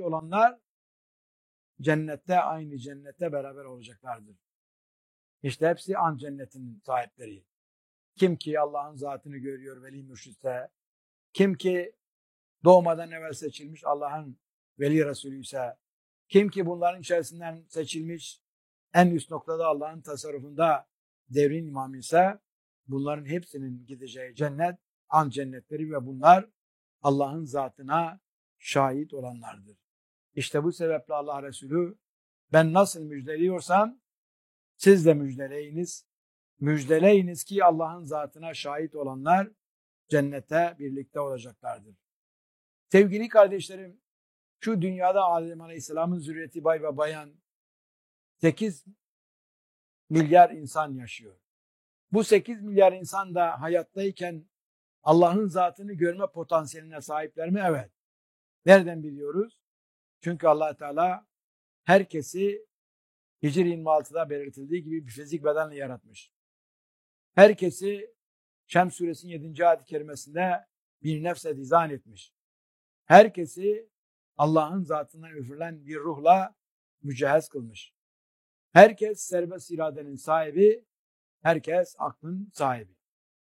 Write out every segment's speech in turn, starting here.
olanlar cennette, aynı cennette beraber olacaklardır. İşte hepsi an cennetinin sahipleri. Kim ki Allah'ın zatını görüyor, veli mürşitse, kim ki doğmadan evvel seçilmiş Allah'ın veli Resulü ise, kim ki bunların içerisinden seçilmiş en üst noktada Allah'ın tasarrufunda devrin imamı ise, bunların hepsinin gideceği cennet an cennetleri ve bunlar Allah'ın zatına şahit olanlardır. İşte bu sebeple Allah Resulü ben nasıl müjdeliyorsam siz de müjdeleyiniz. Müjdeleyiniz ki Allah'ın zatına şahit olanlar cennete birlikte olacaklardır. Sevgili kardeşlerim, şu dünyada Adem Aleyhisselam'ın zürriyeti bay ve bayan 8 milyar insan yaşıyor. Bu 8 milyar insan da hayattayken Allah'ın zatını görme potansiyeline sahipler mi? Evet. Nereden biliyoruz? Çünkü Allah Teala herkesi Hicr 26'da belirtildiği gibi bir fizik bedenle yaratmış. Herkesi Şems suresinin 7. ayet-i kerimesinde bir nefse dizayn etmiş. Herkesi Allah'ın zatından üfürülen bir ruhla mücehhez kılmış. Herkes serbest iradenin sahibi, herkes aklın sahibi.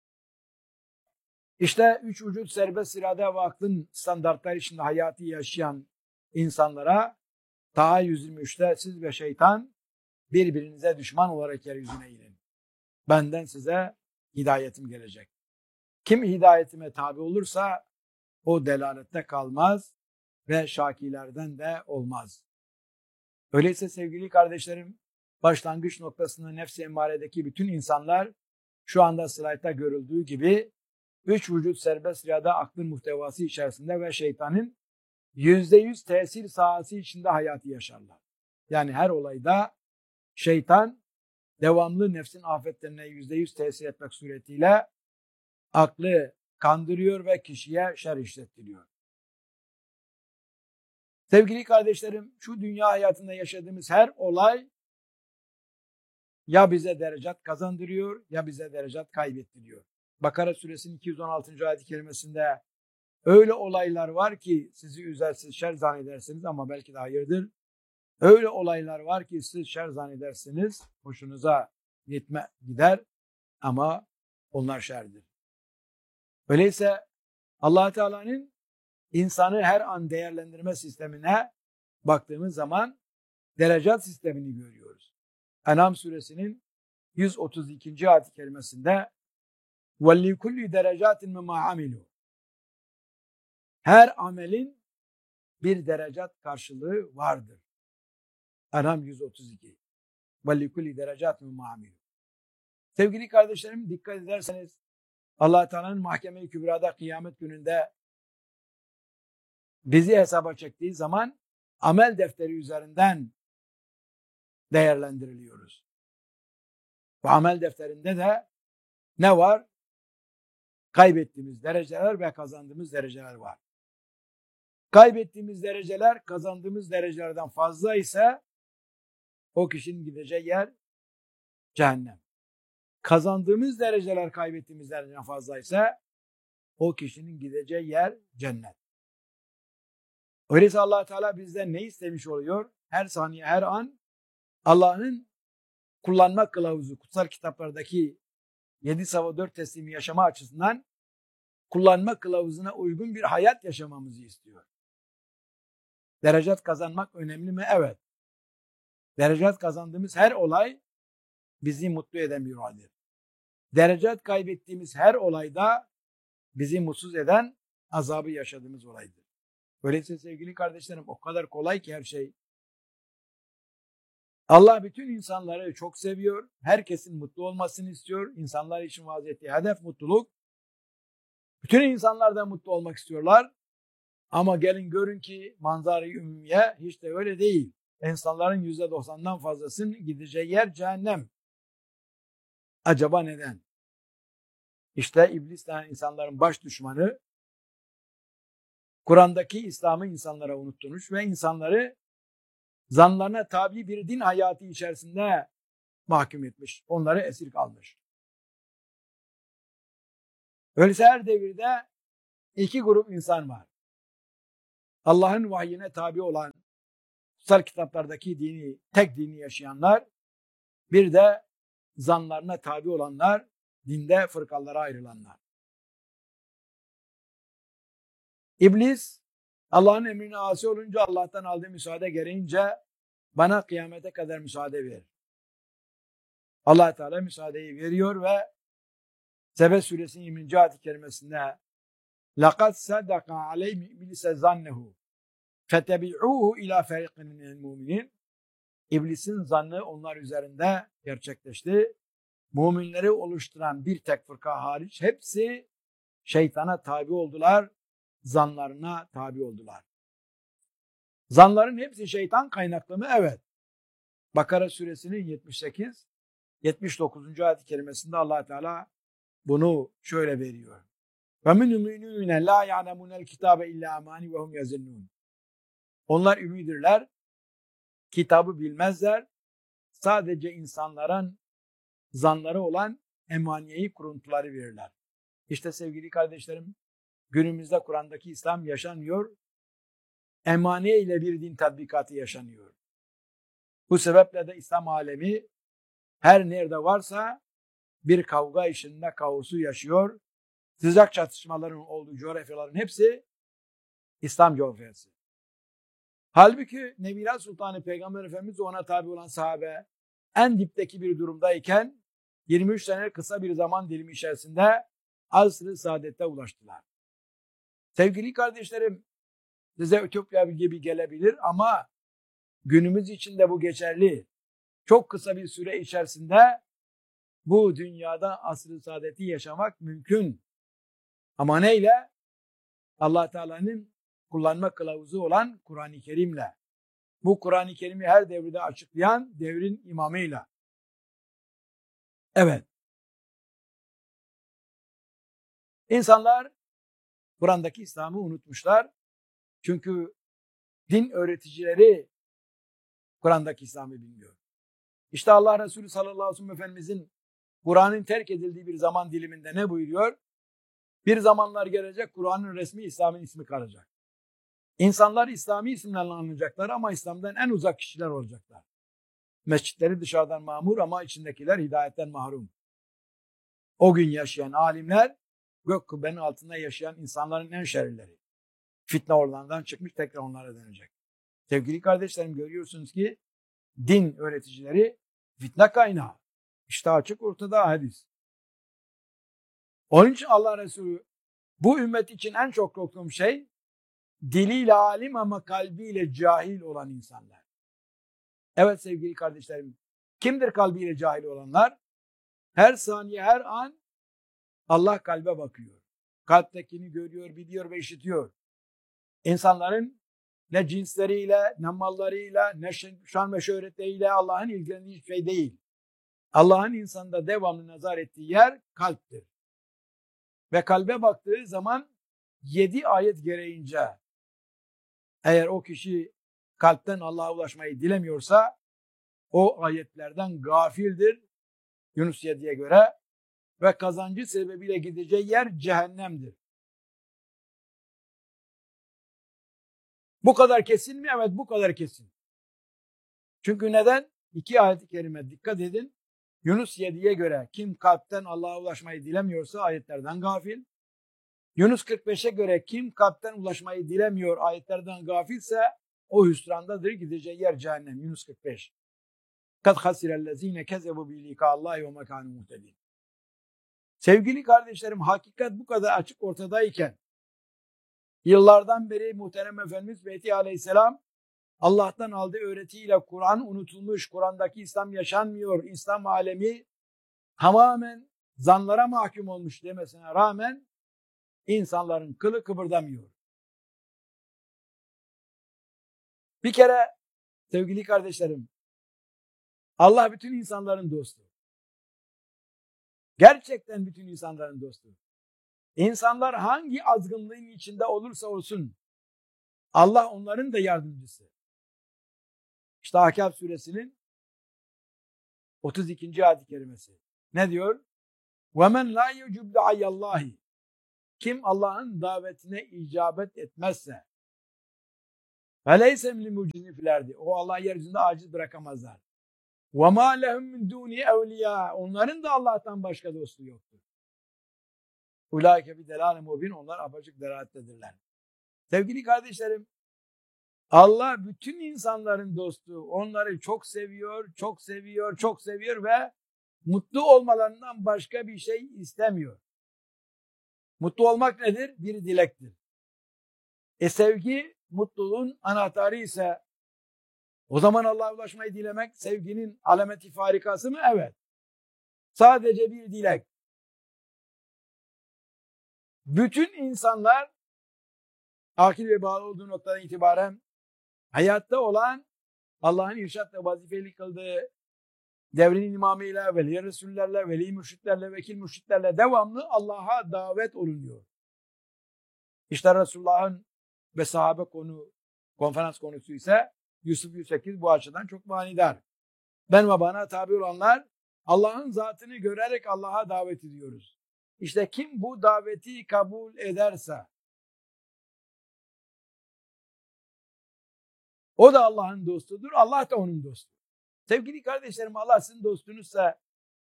İşte üç vücut serbest irade ve aklın standartları içinde hayatı yaşayan insanlara Taha 123'te siz ve şeytan birbirinize düşman olarak yeryüzüne inin. Benden size hidayetim gelecek. Kim hidayetime tabi olursa o delalette kalmaz ve şakilerden de olmaz. Öyleyse sevgili kardeşlerim, başlangıç noktasında nefs-i emmaredeki bütün insanlar şu anda slaytta görüldüğü gibi üç vücut serbest irade aklın muhtevası içerisinde ve şeytanın %100 tesir sahası içinde hayatı yaşarlar. Yani her olayda şeytan devamlı nefsin afetlerine %100 tesir etmek suretiyle aklı kandırıyor ve kişiye şer işlettiriyor. Sevgili kardeşlerim, şu dünya hayatında yaşadığımız her olay ya bize derecat kazandırıyor ya bize derecat kaybettiriyor. Bakara suresinin 216. ayet-i kerimesinde öyle olaylar var ki sizi üzer, siz şer zannedersiniz ama belki de hayırdır. Öyle olaylar var ki siz şer zannedersiniz, hoşunuza gider ama onlar şerdir. Öyleyse Allah Teala'nın insanı her an değerlendirme sistemine baktığımız zaman derecat sistemini görüyoruz. En'am suresinin 132. ayet-i kerimesinde وَلِّكُلِّ دَرَجَاتٍ مِمَّا عَمِلُوا her amelin bir derecat karşılığı vardır. En'am 132. وَلِّكُلِّ دَرَجَاتٍ مِمَّا عَمِلُوا sevgili kardeşlerim, dikkat ederseniz Allah Teala'nın mahkeme-i kübrada kıyamet gününde bizi hesaba çektiği zaman amel defteri üzerinden değerlendiriliyoruz. Bu amel defterinde de ne var? Kaybettiğimiz dereceler ve kazandığımız dereceler var. Kaybettiğimiz dereceler kazandığımız derecelerden fazla ise o kişinin gideceği yer cehennem. Kazandığımız dereceler kaybettiğimiz dereceden fazla ise o kişinin gideceği yer cennet. Öyleyse Allah Teala bizden ne istemiş oluyor? Her saniye, her an Allah'ın kullanma kılavuzu, kutsal kitaplardaki 7 sava 4 teslimi yaşama açısından kullanma kılavuzuna uygun bir hayat yaşamamızı istiyor. Derecat kazanmak önemli mi? Evet. Derecat kazandığımız her olay bizi mutlu eden bir olaydır. Derecat kaybettiğimiz her olayda bizi mutsuz eden azabı yaşadığımız olaydır. Öyleyse sevgili kardeşlerim, o kadar kolay ki her şey. Allah bütün insanları çok seviyor. Herkesin mutlu olmasını istiyor. İnsanlar için vaaz ettiği hedef mutluluk. Bütün insanlar da mutlu olmak istiyorlar. Ama gelin görün ki manzara-i ümmüye hiç de öyle değil. İnsanların %90'dan fazlasının gideceği yer cehennem. Acaba neden? İşte iblis denen insanların baş düşmanı Kur'an'daki İslam'ı insanlara unutturmuş ve insanları zanlarına tabi bir din hayatı içerisinde mahkum etmiş. Onları esir kalmış. Öyleyse her devirde iki grup insan var. Allah'ın vahyine tabi olan, kutsal kitaplardaki dini, tek dini yaşayanlar, bir de zanlarına tabi olanlar, dinde fırkalara ayrılanlar. İblis, Allah'ın emrine asi olunca Allah'tan aldığı müsaade gereğince bana kıyamete kadar müsaade ver. Allah Teala müsaadeyi veriyor ve Sebe suresinin 20. ayet-i kerimesinde لَقَدْ سَدَقَ عَلَيْهِمْ إِبْلِسَ زَنَّهُ فَتَبِعُوهُ اِلَى فَرِقٍ مِنَ الْمُؤْمِنِينَ. İblisin zannı onlar üzerinde gerçekleşti. Müminleri oluşturan bir tek fırka hariç hepsi şeytana tabi oldular, zanlarına tabi oldular. Zanların hepsi şeytan kaynaklı mı? Evet. Bakara suresinin 78, 79. ayet-i kerimesinde Allah Teala bunu şöyle veriyor. وَمِنُ الْمُؤْمِنِينَ لَا يَعْلَمُونَ الْكِتَابَ اِلَّا اَمَانِ وَهُمْ يَظُنُّونَ. Onlar ümidirler, kitabı bilmezler, sadece insanların zanları olan emaniyeyi, kuruntuları verirler. İşte sevgili kardeşlerim, günümüzde Kur'an'daki İslam yaşanmıyor, emaniye ile bir din tatbikatı yaşanıyor. Bu sebeple de İslam alemi her nerede varsa bir kavga içinde kaosu yaşıyor. Sıcak çatışmaların olduğu coğrafyaların hepsi İslam coğrafyası. Halbuki Nebiler Sultanı Peygamber Efendimiz ona tabi olan sahabe en dipteki bir durumdayken 23 sene kısa bir zaman dilimi içerisinde asr-ı saadette ulaştılar. Sevgili kardeşlerim, size ütopya gibi gelebilir ama günümüz için de bu geçerli. Çok kısa bir süre içerisinde bu dünyada asr-ı saadeti yaşamak mümkün. Ama neyle? Allah Teala'nın kullanma kılavuzu olan Kur'an-ı Kerim'le. Bu Kur'an-ı Kerim'i her devirde açıklayan devrin imamıyla. Evet. İnsanlar Kur'an'daki İslam'ı unutmuşlar. Çünkü din öğreticileri Kur'an'daki İslam'ı bilmiyor. İşte Allah Resulü sallallahu aleyhi ve sellem Efendimizin Kur'an'ın terk edildiği bir zaman diliminde ne buyuruyor? Bir zamanlar gelecek, Kur'an'ın resmi İslam'ın ismi kalacak. İnsanlar İslami isimlerle anılacaklar ama İslam'dan en uzak kişiler olacaklar. Mescitleri dışarıdan mamur ama içindekiler hidayetten mahrum. O gün yaşayan alimler, gök kubbenin altında yaşayan insanların en şerlileri. Fitne oralardan çıkmış, tekrar onlara dönecek. Sevgili kardeşlerim, görüyorsunuz ki din öğreticileri fitne kaynağı. İşte açık ortada hadis. Onun için Allah Resulü bu ümmet için en çok korktuğum şey diliyle alim ama kalbiyle cahil olan insanlar. Evet sevgili kardeşlerim, kimdir kalbiyle cahil olanlar? Her saniye, her an Allah kalbe bakıyor. Kalptekini görüyor, biliyor ve işitiyor. İnsanların ne cinsleriyle, ne mallarıyla, ne şan ve şöhretleriyle Allah'ın ilgilendiği hiçbir şey değil. Allah'ın insanda devamlı nazar ettiği yer kalptir. Ve kalbe baktığı zaman 7 ayet gereğince eğer o kişi kalpten Allah'a ulaşmayı dilemiyorsa o ayetlerden gafildir Yunus 7'ye göre ve kazancı sebebiyle gideceği yer cehennemdir. Bu kadar kesin mi? Evet, bu kadar kesin. Çünkü neden? 2 ayet-i kerime dikkat edin. Yunus 7'ye göre kim kalpten Allah'a ulaşmayı dilemiyorsa ayetlerden gafil. Yunus 45'e göre kim kalpten ulaşmayı dilemiyor ayetlerden gafilse o hüsrandadır, gideceği yer cehennem. Yunus 45. Kad hasirellezine kezebu bi likaallahi ve mekanu muhtedin. Sevgili kardeşlerim, hakikat bu kadar açık ortadayken yıllardan beri muhterem Efendimiz Mehdi Aleyhisselam Allah'tan aldığı öğretiyle Kur'an unutulmuş, Kur'an'daki İslam yaşanmıyor, İslam alemi tamamen zanlara mahkum olmuş demesine rağmen insanların kılı kıpırdamıyor. Bir kere sevgili kardeşlerim, Allah bütün insanların dostu. Gerçekten bütün insanların dostu. İnsanlar hangi azgınlığın içinde olursa olsun Allah onların da yardımcısı. İşte Ahkâf suresinin 32. ayet-i kerimesi. Ne diyor? وَمَنْ لَا يُجُبْ دَعَيَّ اللّٰهِ. Kim Allah'ın davetine icabet etmezse, فَلَيْسَ مِنْ مُعْجِزٍ فِي الْأَرْضِ. O Allah yeryüzünde aciz bırakamazlar. وَمَا لَهُمْ مِنْ دُونِ اَوْلِيَا. Onların da Allah'tan başka dostu yoktur. اُولَٰئِكَ بِدَلَالٍ مُبِينٍ. Onlar apaçık delalettedirler. Sevgili kardeşlerim, Allah bütün insanların dostu. Onları çok seviyor, çok seviyor, çok seviyor ve mutlu olmalarından başka bir şey istemiyor. Mutlu olmak nedir? Bir dilektir. Sevgi mutluluğun anahtarı ise o zaman Allah'a ulaşmayı dilemek sevginin alameti farikası mı? Evet. Sadece bir dilek. Bütün insanlar akil ve bağlı olduğu noktadan itibaren hayatta olan Allah'ın irşat ve vazifeli kıldığı devrin imamıyla, veli resullerle, veli mürşitlerle, vekil mürşitlerle devamlı Allah'a davet olunuyor. İşte Resulullah'ın ve sahabe konferans konusu ise Yusuf 108 bu açıdan çok manidar. Ben ve bana tabi olanlar Allah'ın zatını görerek Allah'a davet ediyoruz. İşte kim bu daveti kabul ederse o da Allah'ın dostudur, Allah da onun dostu. Sevgili kardeşlerim, Allah sizin dostunuzsa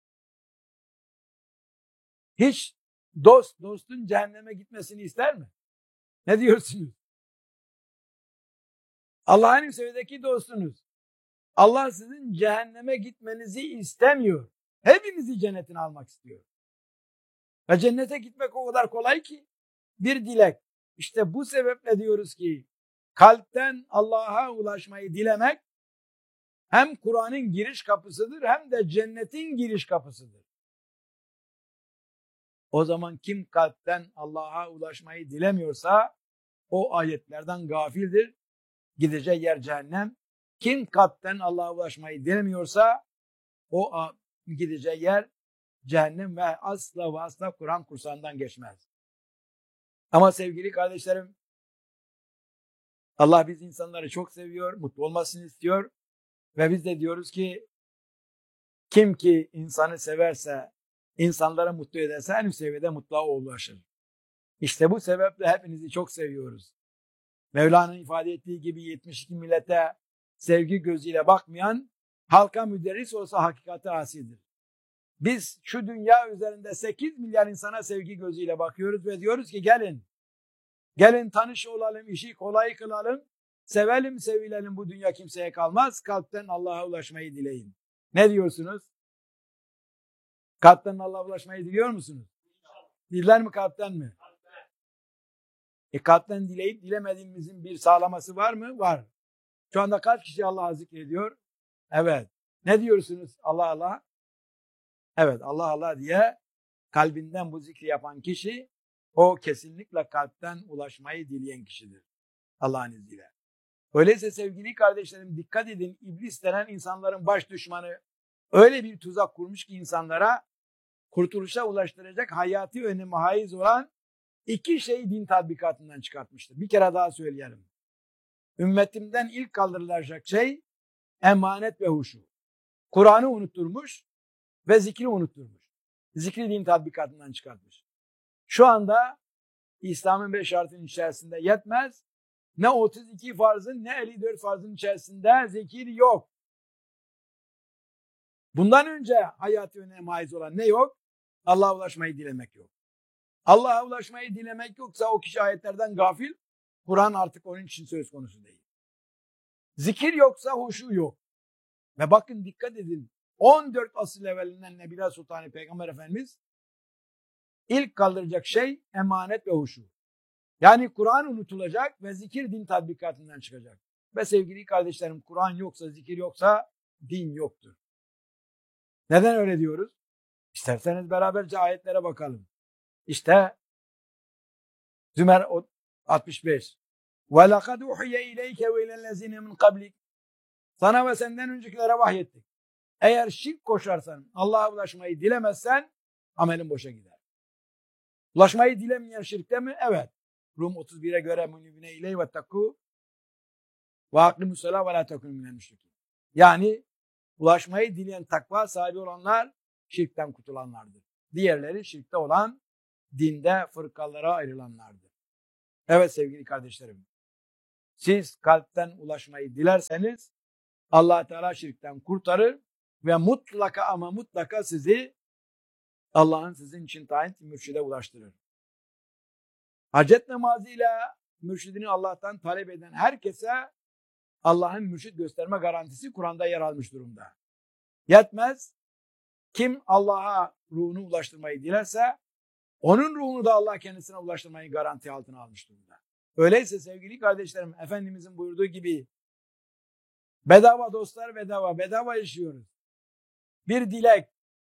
hiç dostun cehenneme gitmesini ister mi? Ne diyorsunuz? Allah'ın sevdeki dostunuz. Allah sizin cehenneme gitmenizi istemiyor. Hepinizi cennetine almak istiyor. Ve cennete gitmek o kadar kolay ki bir dilek. İşte bu sebeple diyoruz ki kalpten Allah'a ulaşmayı dilemek hem Kur'an'ın giriş kapısıdır hem de cennetin giriş kapısıdır. O zaman kim kalpten Allah'a ulaşmayı dilemiyorsa o ayetlerden gafildir. Gideceği yer cehennem. Kim kalpten Allah'a ulaşmayı dilemiyorsa o gideceği yer cehennem ve asla ve asla Kur'an kursağından geçmez. Ama sevgili kardeşlerim, Allah biz insanları çok seviyor, mutlu olmasını istiyor ve biz de diyoruz ki kim ki insanı severse, insanları mutlu ederse en üst seviyede mutluluğa ulaşır. İşte bu sebeple hepinizi çok seviyoruz. Mevlana'nın ifade ettiği gibi 72 millete sevgi gözüyle bakmayan halka müderris olsa hakikati asidir. Biz şu dünya üzerinde 8 milyar insana sevgi gözüyle bakıyoruz ve diyoruz ki gelin tanış olalım, işi kolay kılalım, sevelim sevilelim, bu dünya kimseye kalmaz, kalpten Allah'a ulaşmayı dileyin. Ne diyorsunuz? Kalpten Allah'a ulaşmayı diliyor musunuz? Diller mi kalpten mi? Kalpten dileyip dilemediğimizin bir sağlaması var mı? Var. Şu anda kaç kişi Allah'a zikrediyor? Evet. Ne diyorsunuz? Allah Allah. Evet, Allah Allah diye kalbinden bu zikri yapan kişi o kesinlikle kalpten ulaşmayı dileyen kişidir. Allah'ın izniyle. Öyleyse sevgili kardeşlerim dikkat edin, iblis denen insanların baş düşmanı öyle bir tuzak kurmuş ki insanlara kurtuluşa ulaştıracak hayati öneme haiz olan iki şey din tatbikatından çıkartmıştır. Bir kere daha söyleyelim. Ümmetimden ilk kaldırılacak şey emanet ve huşu. Kur'an'ı unutturmuş ve zikri unutturmuş. Zikri din tatbikatından çıkartmış. Şu anda İslam'ın 5 şartının içerisinde yetmez. Ne 32 farzın ne 54 farzın içerisinde zikir yok. Bundan önce hayati öneme haiz olan ne yok? Allah'a ulaşmayı dilemek yok. Allah'a ulaşmayı dilemek yoksa o kişi ayetlerden gafil, Kur'an artık onun için söz konusu değil. Zikir yoksa huşu yok. Ve bakın dikkat edin, 14 asıl evvelinden Nebila Sultanı Peygamber Efendimiz ilk kaldıracak şey emanet ve huşu. Yani Kur'an unutulacak ve zikir din tatbikatından çıkacak. Ve sevgili kardeşlerim, Kur'an yoksa, zikir yoksa din yoktur. Neden öyle diyoruz? İsterseniz beraberce ayetlere bakalım. İşte Zümer 65. وَلَقَدْ اُحِيَ اِلَيْكَ وَاِلَى الَّذِينَ مِنْ قَبْلِكَ. Sana ve senden öncekilere vahyettik. Eğer şirk koşarsan, Allah'a ulaşmayı dilemezsen amelin boşa gider. Ulaşmayı dilemeyen şirkte mi? Evet. Rum 31'e göre munibine ileyh ve takku ve aklimus salâ ve lâ tekûnû minel müşrikîn. Yani ulaşmayı dileyen takva sahibi olanlar şirkten kurtulanlardır. Diğerleri şirkte olan dinde fırkalara ayrılanlardır. Evet sevgili kardeşlerim. Siz kalpten ulaşmayı dilerseniz Allah Teala şirkten kurtarır ve mutlaka ama mutlaka sizi Allah'ın sizin için tayin ettiği mürşide ulaştırır. Hacet namazıyla mürşidini Allah'tan talep eden herkese Allah'ın mürşid gösterme garantisi Kur'an'da yer almış durumda. Yetmez, kim Allah'a ruhunu ulaştırmayı dilerse onun ruhunu da Allah kendisine ulaştırmayı garanti altına almış durumda. Öyleyse sevgili kardeşlerim, Efendimizin buyurduğu gibi bedava dostlar bedava yaşıyoruz. Bir dilek,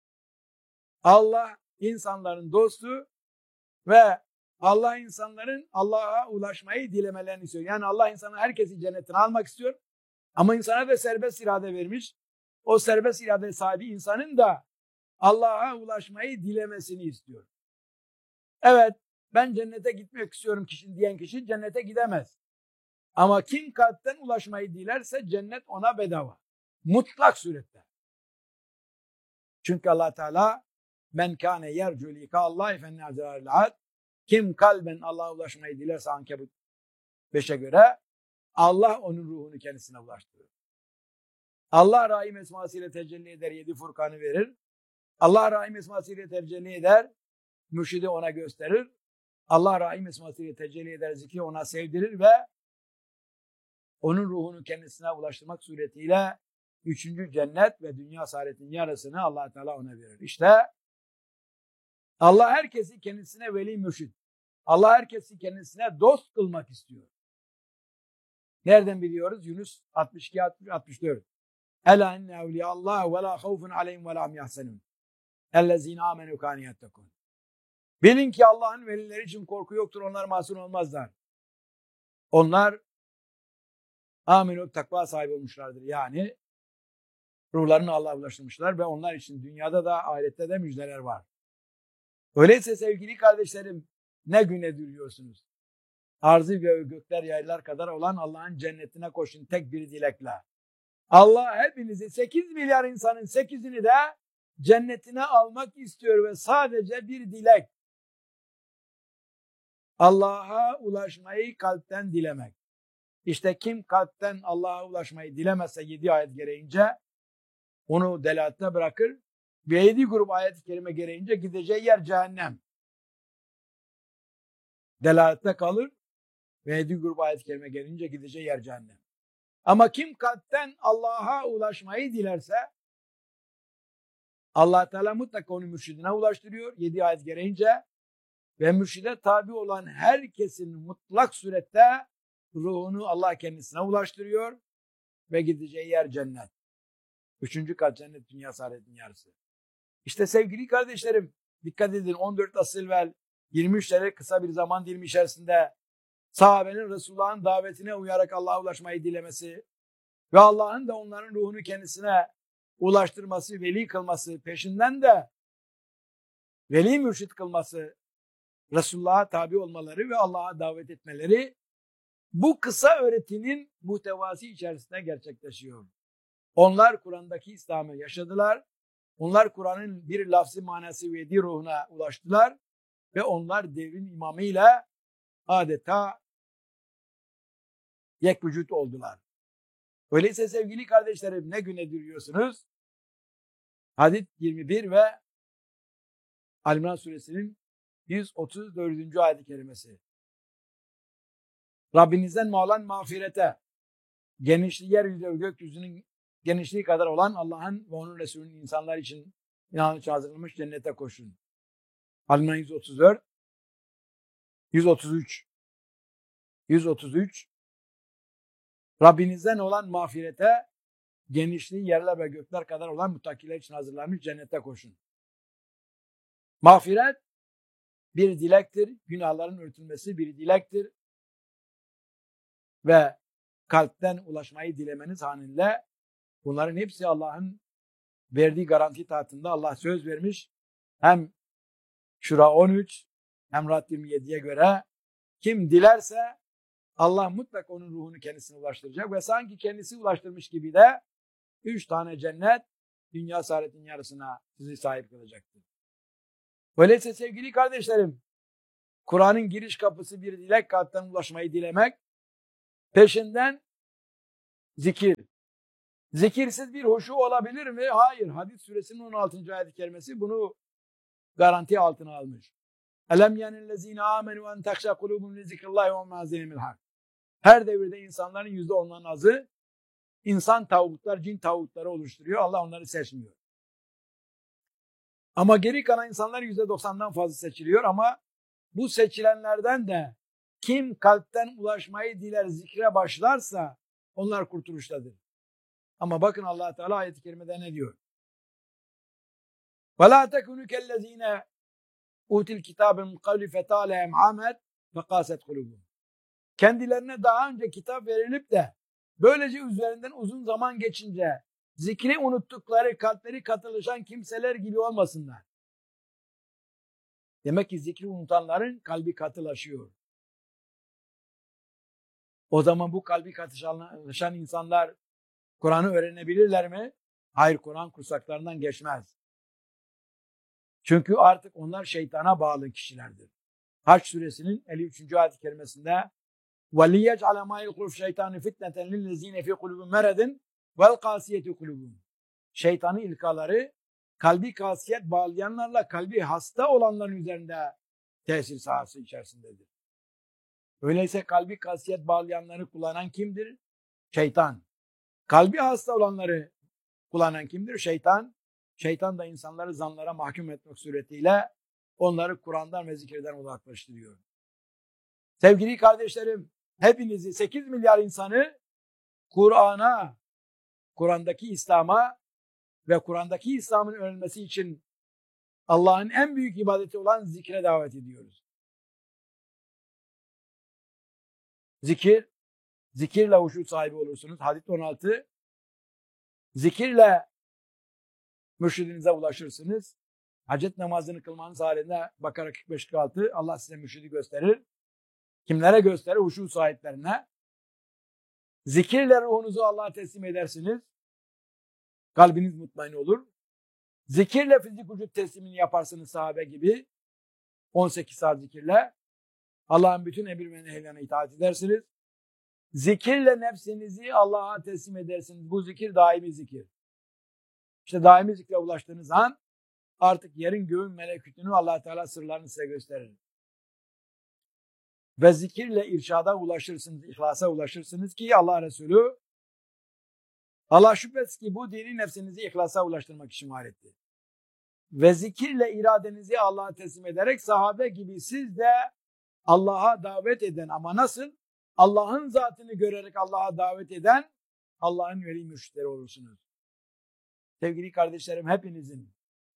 Allah insanların dostu ve Allah insanların Allah'a ulaşmayı dilemelerini istiyor. Yani Allah insanın herkesi cennetine almak istiyor ama insana da serbest irade vermiş. O serbest irade sahibi insanın da Allah'a ulaşmayı dilemesini istiyor. Evet, ben cennete gitmek istiyorum diyen kişi cennete gidemez. Ama kim kalpten ulaşmayı dilerse cennet ona bedava. Mutlak surette. Çünkü Allah Teala men kâne yercu likâllâhi fennâzâ'l-'ad, kim kalben Allah'a ulaşmayı dilerse Ankebut 5'e göre Allah onun ruhunu kendisine ulaştırır. Allah Rahim esmasıyla tecelli eder, 7 Furkan'ı verir. Allah Rahim esmasıyla tecelli eder, mürşidi ona gösterir. Allah Rahim esmasıyla tecelli eder, zikri ona sevdirir ve onun ruhunu kendisine ulaştırmak suretiyle 3. cennet ve dünya saadetinin yarısını Allah Teala ona verir. İşte Allah herkesi kendisine veli mürşid, Allah herkesi kendisine dost kılmak istiyor. Nereden biliyoruz? Yunus 62-64. Ela inne evliyallah ve la havfun aleyhim ve la hum yahzenun. Ellezine amenu kâne yettekûn. Bilin ki Allah'ın velileri için korku yoktur, onlar mahzun olmazlar. Onlar aminu, takva sahibi olmuşlardır. Yani ruhlarını Allah'a ulaştırmışlar ve onlar için dünyada da ahirette de müjdeler var. Öyleyse sevgili kardeşlerim, ne güne duyuyorsunuz? Arzı gökler yaylar kadar olan Allah'ın cennetine koşun tek bir dilekle. Allah hepinizi 8 milyar insanın 8'ini de cennetine almak istiyor ve sadece bir dilek. Allah'a ulaşmayı kalpten dilemek. İşte kim kalpten Allah'a ulaşmayı dilemezse 7 ayet gereğince onu delaletine bırakır ve 7 grup ayet-i kerime gereğince gideceği yer cehennem. Delalette kalır ve 7 grup ayet-i kerime gelince gideceği yer cehennem. Ama kim kalpten Allah'a ulaşmayı dilerse Allah Teala mutlaka onu mürşidine ulaştırıyor 7 ayet gereğince ve mürşide tabi olan herkesin mutlak surette ruhunu Allah kendisine ulaştırıyor ve gideceği yer cennet. 3. kat cennet, dünya saadetinin yarısı. İşte sevgili kardeşlerim, dikkat edin, 14 asıl evvel 23 sene kısa bir zaman dilimi içerisinde sahabenin Resulullah'ın davetine uyarak Allah'a ulaşmayı dilemesi ve Allah'ın da onların ruhunu kendisine ulaştırması, veli kılması, peşinden de veli mürşid kılması, Resulullah'a tabi olmaları ve Allah'a davet etmeleri bu kısa öğretinin muhtevası içerisinde gerçekleşiyor. Onlar Kur'an'daki İslam'ı yaşadılar. Onlar Kur'an'ın bir lafzi manası ve yedi ruhuna ulaştılar ve onlar devrin imamıyla adeta yekvücut oldular. Öyleyse sevgili kardeşlerim, ne güne duyuyorsunuz? Hadid 21 ve Ali-İmran suresinin 134. ayet-i kerimesi. Rabbinizden olan mağfirete, genişliği yeryüzü ve gökyüzünün genişliği kadar olan Allah'ın ve onun Resulü'nün insanlar için inanç hazırlanmış cennete koşun. Ali-İmran 134, 133. Rabbinizden olan mağfirete, genişliği yerler ve gökler kadar olan muttakiler için hazırlanmış cennete koşun. Mağfiret bir dilektir, günahların örtülmesi bir dilektir ve kalpten ulaşmayı dilemeniz halinde bunların hepsi Allah'ın verdiği garanti tahtında. Allah söz vermiş. Hem Şura 13 hem Rad 27'ye göre kim dilerse Allah mutlaka onun ruhunu kendisine ulaştıracak ve sanki kendisi ulaştırmış gibi de 3 tane cennet dünya saadetinin yarısına sizi sahip kılacaktır. Öyleyse sevgili kardeşlerim, Kur'an'ın giriş kapısı bir dilek, kalpten ulaşmayı dilemek. Peşinden zikir. Zikirsiz bir huşu olabilir mi? Hayır. Hadid suresinin 16. ayet-i kerimesi bunu garanti altına almış. Elem yenellezine amenu en tehşe kulubum li zikrillahi ve ma zelimil hak. Her devirde insanların %10'dan azı insan tağutlar, cin tağutları oluşturuyor. Allah onları seçmiyor. Ama geri kalan insanlar %90'dan fazla seçiliyor ama bu seçilenlerden de kim kalpten ulaşmayı diler, zikre başlarsa onlar kurtuluştadır. Ama bakın Allah Teala ayet-i kerimede ne diyor? وَلَا تَكُنُوا كَالَّذ۪ينَ اُوتِي الْكِتَابَ مِنْ قَبْلِ فَتَالَهُمْ عَمَدْ فَقَاسَتْ قُلُوبُهُمْ. Kendilerine daha önce kitap verilip de böylece üzerinden uzun zaman geçince zikri unuttukları, kalpleri katılaşan kimseler gibi olmasınlar. Demek ki zikri unutanların kalbi katılaşıyor. O zaman bu kalbi katılaşan insanlar Kur'an'ı öğrenebilirler mi? Hayır, Kur'an kursaklarından geçmez. Çünkü artık onlar şeytana bağlı kişilerdir. Hac suresinin 53. ayet-i kerimesinde وَلِيَجْعَلَ مَا يُقْرُفْ شَيْطَانِ فِتْنَةً لِلَّذ۪ينَ فِي قُلُوبٍ مَرَدٍ وَالْقَاسِيَةِ قُلُوبٍ. Şeytanın ilkaları kalbi kasiyet bağlayanlarla kalbi hasta olanların üzerinde tesir sahası içerisindedir. Öyleyse kalbi kasiyet bağlayanları kullanan kimdir? Şeytan. Kalbi hasta olanları kullanan kimdir? Şeytan. Şeytan da insanları zanlara mahkum etmek suretiyle onları Kur'an'dan ve zikirden uzaklaştırıyor. Sevgili kardeşlerim, hepinizi 8 milyar insanı Kur'an'a, Kur'an'daki İslam'a ve Kur'an'daki İslam'ın öğrenilmesi için Allah'ın en büyük ibadeti olan zikre davet ediyoruz. Zikir, zikirle huşu sahibi olursunuz. Hadis 16. Zikirle mürşidinize ulaşırsınız. Hacet namazını kılmanız halinde Bakara 45-46 Allah size mürşidi gösterir. Kimlere gösterir? Huşu sahiplerine. Zikirle ruhunuzu Allah'a teslim edersiniz. Kalbiniz mutmain olur. Zikirle fizik vücut teslimini yaparsınız sahabe gibi. 18 saat zikirle. Allah'ın bütün emir ve nehirlerine itaat edersiniz. Zikirle nefsinizi Allah'a teslim edersiniz. Bu zikir daimi zikir. İşte daimi zikre ulaştığınız an artık yerin göğün melekutunu Allah Teala sırlarını size gösterir. Ve zikirle irşada ulaşırsınız, ihlasa ulaşırsınız ki Allah Resulü Allah şüphesiz ki bu dini nefsinizi ihlasa ulaştırmak için var etti. Ve zikirle iradenizi Allah'a teslim ederek sahabe gibi siz de Allah'a davet eden ama nasıl? Allah'ın zatını görerek Allah'a davet eden Allah'ın veli mürşitleri olursunuz. Sevgili kardeşlerim hepinizin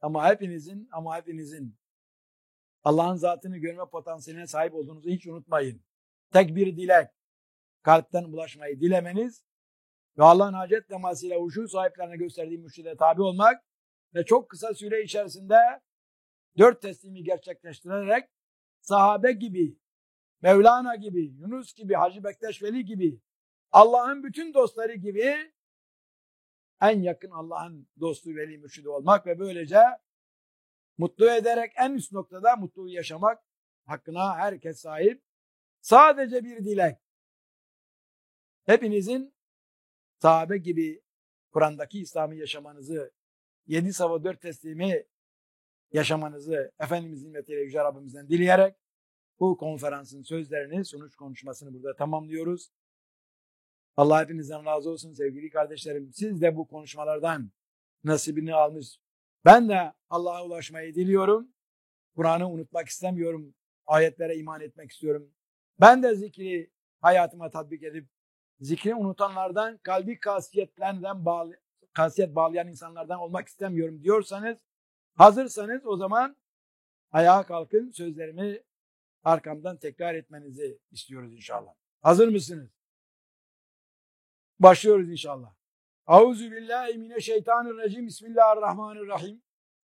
Allah'ın zatını görme potansiyeline sahip olduğunuzu hiç unutmayın. Tek bir dilek, kalpten ulaşmayı dilemeniz ve Allah'ın hacet temasıyla huşu sahiplerine gösterdiği mürşide tabi olmak ve çok kısa süre içerisinde 4 teslimi gerçekleştirerek sahabe gibi, Mevlana gibi, Yunus gibi, Hacı Bektaş Veli gibi, Allah'ın bütün dostları gibi en yakın Allah'ın dostu, veli, mürşidi olmak ve böylece mutlu ederek en üst noktada mutluluğu yaşamak hakkına herkes sahip. Sadece bir dilek. Hepinizin sahabe gibi Kur'an'daki İslam'ı yaşamanızı, 7 sabah 4 teslimi yaşamanızı Efendimizin himmetiyle Yüce Rabbimizden dileyerek bu konferansın sözlerini, sonuç konuşmasını burada tamamlıyoruz. Allah hepinizden razı olsun sevgili kardeşlerim. Siz de bu konuşmalardan nasibini almış. Ben de Allah'a ulaşmayı diliyorum. Kur'an'ı unutmak istemiyorum. Ayetlere iman etmek istiyorum. Ben de zikri hayatıma tatbik edip zikri unutanlardan, kalbi kasiyet bağlayan insanlardan olmak istemiyorum diyorsanız, hazırsanız o zaman ayağa kalkın, sözlerimi arkamdan tekrar etmenizi istiyoruz inşallah. Hazır mısınız? Başlıyoruz inşallah. Euzubillahimineşşeytanirracim. Bismillahirrahmanirrahim.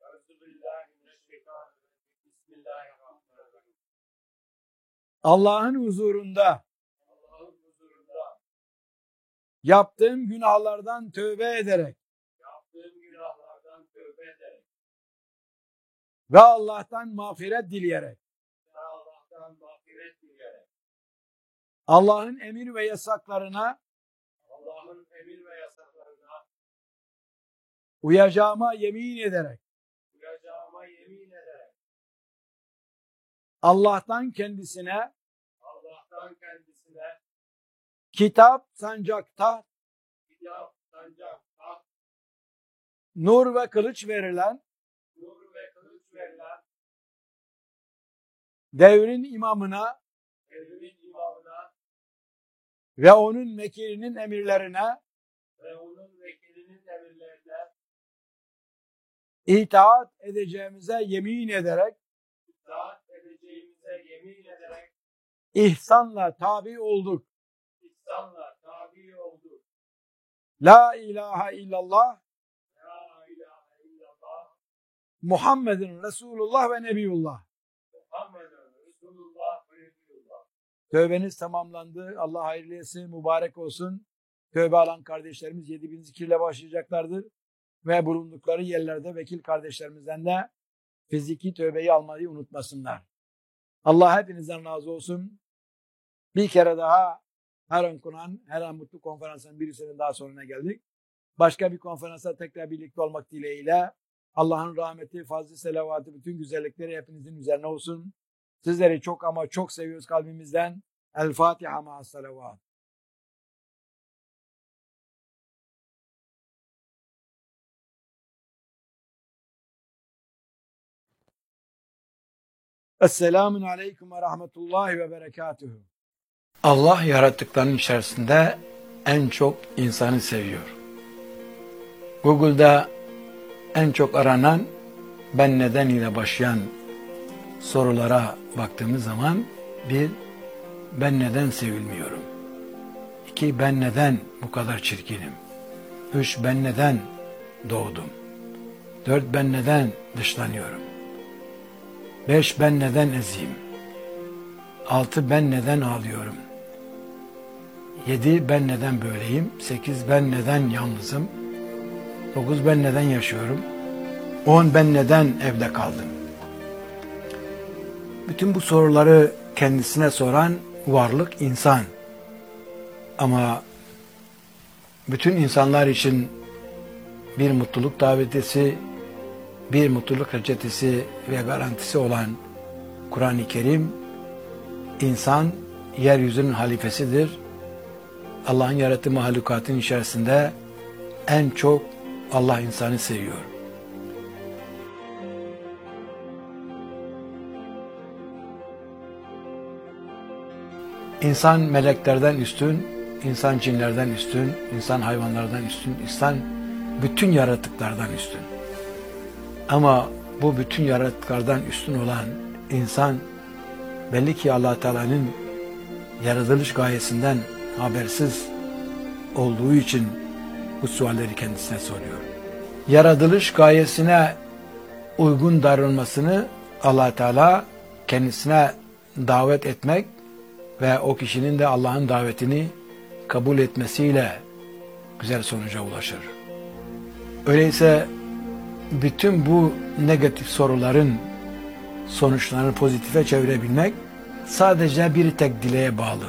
Allah'ın huzurunda yaptığım günahlardan tövbe ederek ve Allah'tan mağfiret dileyerek Allah'ın emir ve yasaklarına uyacağıma yemin ederek Allah'tan kendisine kitap sancakta nur ve kılıç verilen devrin imamına ve onun vekilinin emirlerine itaat edeceğimize yemin ederek ihsanla tabi olduk. La ilahe illallah Muhammedun Resulullah ve Nebiyullah. Tövbeniz tamamlandı. Allah hayırlı etsin, mübarek olsun. Tövbe alan kardeşlerimiz 7000 zikirle başlayacaklardır. Ve bulundukları yerlerde vekil kardeşlerimizden de fiziki tövbeyi almayı unutmasınlar. Allah hepinizden razı olsun. Bir kere daha her an Kur'an, her an Mutlu Konferansı'nın birisinin daha sonuna geldik. Başka bir konferansa tekrar birlikte olmak dileğiyle Allah'ın rahmeti, fazlı selavatı, bütün güzellikleri hepinizin üzerine olsun. Sizleri çok ama çok seviyoruz kalbimizden. El Fatiha ma'as salavat. Esselamun aleyküm ve rahmetullahi ve berekatuhu. Allah yarattıklarının içerisinde en çok insanı seviyor. Google'da en çok aranan ben neden ile başlayan sorulara baktığımız zaman bir, ben neden sevilmiyorum? 2, ben neden bu kadar çirkinim? 3, ben neden doğdum? 4, ben neden dışlanıyorum? 5, ben neden eziyim? 6, ben neden ağlıyorum? 7, ben neden böyleyim? 8, ben neden yalnızım? 9, ben neden yaşıyorum? 10, ben neden evde kaldım? Bütün bu soruları kendisine soran varlık insan. Ama bütün insanlar için bir mutluluk davetisi, bir mutluluk reçetesi ve garantisi olan Kur'an-ı Kerim, insan yeryüzünün halifesidir. Allah'ın yarattığı mahlukatın içerisinde en çok Allah insanı seviyor. İnsan meleklerden üstün, insan cinlerden üstün, insan hayvanlardan üstün, insan bütün yaratıklardan üstün. Ama bu bütün yaratıklardan üstün olan insan belli ki Allah Teala'nın yaratılış gayesinden habersiz olduğu için bu sualleri kendisine soruyor. Yaratılış gayesine uygun davranmasını Allah Teala kendisine davet etmek ve o kişinin de Allah'ın davetini kabul etmesiyle güzel sonuca ulaşır. Öyleyse bütün bu negatif soruların sonuçlarını pozitife çevirebilmek sadece bir tek dileğe bağlı.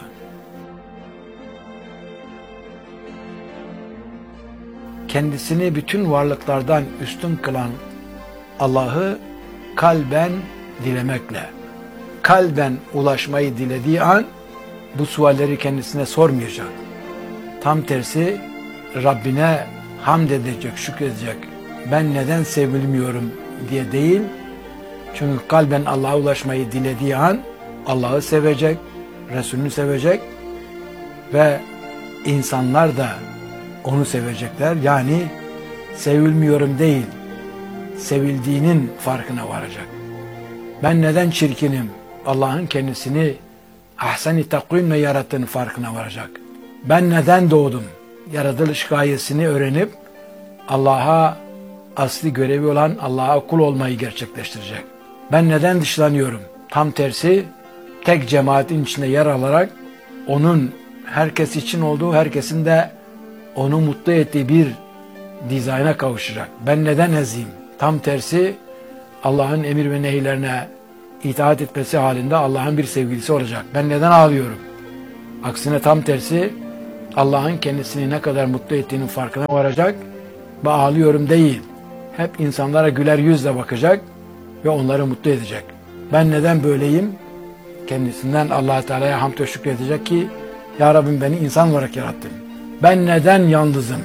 Kendisini bütün varlıklardan üstün kılan Allah'ı kalben dilemekle, kalben ulaşmayı dilediği an bu sualleri kendisine sormayacak. Tam tersi Rabbine hamd edecek, şükredecek. Ben neden sevilmiyorum diye değil. Çünkü kalben Allah'a ulaşmayı dilediği an Allah'ı sevecek, Resulünü sevecek ve insanlar da onu sevecekler. Yani sevilmiyorum değil, sevildiğinin farkına varacak. Ben neden çirkinim? Allah'ın kendisini ahsen-i takvimle yarattığını farkına varacak. Ben neden doğdum? Yaratılış gayesini öğrenip Allah'a asli görevi olan Allah'a kul olmayı gerçekleştirecek. Ben neden dışlanıyorum? Tam tersi tek cemaatin içinde yer alarak onun herkes için olduğu, herkesin de onu mutlu ettiği bir dizayna kavuşacak. Ben neden eziyim? Tam tersi Allah'ın emir ve nehirlerine itaat etmesi halinde Allah'ın bir sevgilisi olacak. Ben neden ağlıyorum? Aksine tam tersi, Allah'ın kendisini ne kadar mutlu ettiğinin farkına varacak ve ağlıyorum değil. Hep insanlara güler yüzle bakacak ve onları mutlu edecek. Ben neden böyleyim? Kendisinden Allah Teala'ya hamd ve şükredecek ki Ya Rabbim beni insan olarak yarattın. Ben neden yalnızım?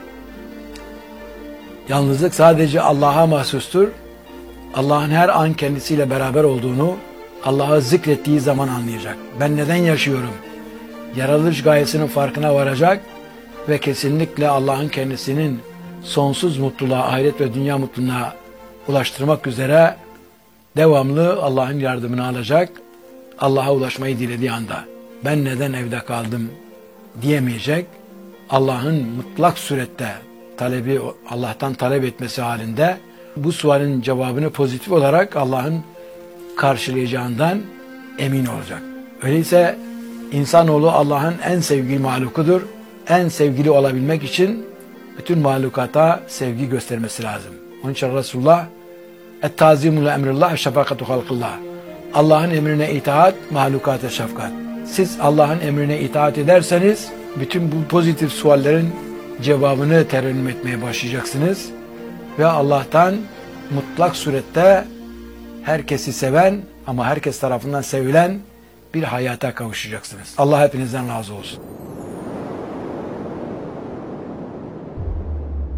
Yalnızlık sadece Allah'a mahsustur. Allah'ın her an kendisiyle beraber olduğunu Allah'ı zikrettiği zaman anlayacak. Ben neden yaşıyorum? Yaratılış gayesinin farkına varacak ve kesinlikle Allah'ın kendisinin sonsuz mutluluğa, ahiret ve dünya mutluluğuna ulaştırmak üzere devamlı Allah'ın yardımını alacak. Allah'a ulaşmayı dilediği anda ben neden evde kaldım diyemeyecek. Allah'ın mutlak surette talebi, Allah'tan talep etmesi halinde bu sualin cevabını pozitif olarak Allah'ın karşılayacağından emin olacak. Öyleyse insanoğlu Allah'ın en sevgili mahlukudur. En sevgili olabilmek için bütün mahlukata sevgi göstermesi lazım. Onun için Resulullah "Et-tazimu li emrillah, şefakatu halkillah." Allah'ın emrine itaat, mahlukata şefkat. Siz Allah'ın emrine itaat ederseniz bütün bu pozitif suallerin cevabını terennüm etmeye başlayacaksınız ve Allah'tan mutlak surette herkesi seven ama herkes tarafından sevilen bir hayata kavuşacaksınız. Allah hepinizden razı olsun.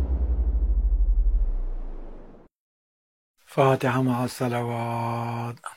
Fatiha ma'as salavat.